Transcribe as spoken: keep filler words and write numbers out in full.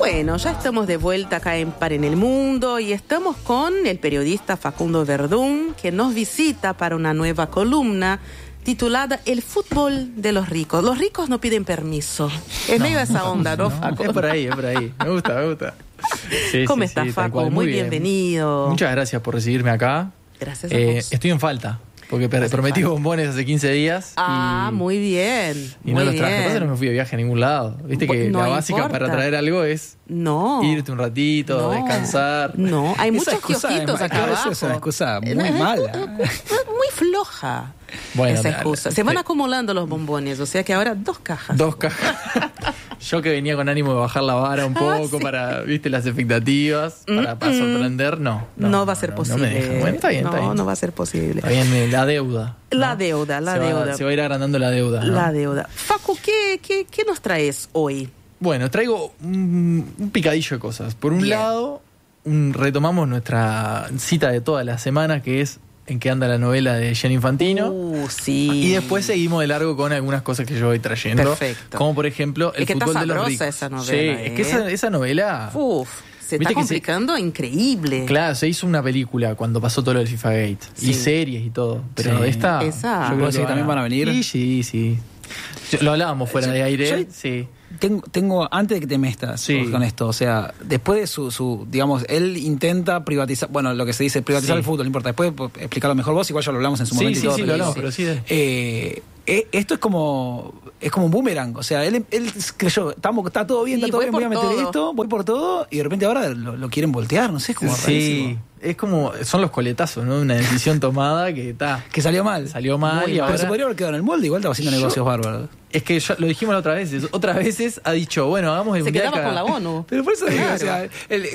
Bueno, ya estamos de vuelta acá en Par en el Mundo y estamos con el periodista Facundo Verdún, que nos visita para una nueva columna titulada El fútbol de los ricos. Los ricos no piden permiso. Es No, medio esa onda, ¿no, no, Facu? Es por ahí, es por ahí. Me gusta, me gusta. Sí, ¿Cómo sí, estás, sí, tal Facu? cual. Muy, Muy bien. bienvenido. Muchas gracias por recibirme acá. Gracias a Eh, vos. estoy en falta, porque per- prometí falta. bombones hace quince días. Ah, y, muy bien. Y muy no los traje. bien. Lo que pasa es que no me fui de viaje a ningún lado. Viste que No la básica importa. para traer algo es No. irte un ratito, No. descansar. No, hay Esa muchos excusa kiosquitos es- acá a veces abajo. es una excusa muy Eh, mala. Muy floja. Bueno, esa dale. excusa. Se van Sí. acumulando los bombones, o sea que ahora dos cajas. Dos cajas. Yo que venía con ánimo de bajar la vara un Ah, poco sí. para, viste, las expectativas, para, para sorprender, no, no. No, va a ser no, posible. No me dejan. Bueno, está bien, no, está bien. no va a ser posible. Está bien, eh, la deuda. La ¿no? deuda, la se deuda. Va, se va a ir agrandando la deuda. ¿no? La deuda. Facu, ¿qué, qué, qué nos traes hoy? Bueno, traigo un, un picadillo de cosas. Por un Bien. lado, un- retomamos nuestra cita de toda la semana, que es en qué anda la novela de Gianni Infantino. Uh, sí. Y después seguimos de largo con algunas cosas que yo voy trayendo. Perfecto. Como por ejemplo, el Es que está fútbol de los sabrosa ricos. esa novela, Sí, ¿eh? es que esa, esa novela. Uf, se Viste está que se- complicando increíble. Claro, se hizo una película cuando pasó todo lo del FIFA Gate. Sí. Y series y todo. Pero Sí. esta. Esa. yo creo ¿Vos decís que también van a venir? Sí, sí, sí. Yo- lo hablábamos fuera Yo- de aire. yo- Sí. Tengo, tengo, antes de que te metas Sí. con esto, o sea, después de su, su, digamos, él intenta privatizar, bueno, lo que se dice, privatizar Sí. el fútbol, no importa, después pues, explicarlo mejor vos, igual ya lo hablamos en su Sí, momento sí, y todo. sí, pero lo hablamos, sí. pero sí, dale. Eh, eh, esto es como, es como un boomerang, o sea, él, él creyó, estamos, está todo bien, Sí, está todo voy bien, voy a por meter todo. esto, voy por todo, y de repente ahora lo, lo quieren voltear, no sé, es como Sí, rarísimo. es como, son los coletazos, ¿no? Una decisión tomada que está. Que salió mal. Salió mal Muy y ahora- Pero se podría haber quedado en el molde, igual estaba haciendo Yo- negocios bárbaros. Es que ya lo dijimos la otra vez. Otras veces ha dicho, bueno, hagamos el Se mundial quedaba que con la haga- ONU. Pero por eso digo, Claro. o sea, el,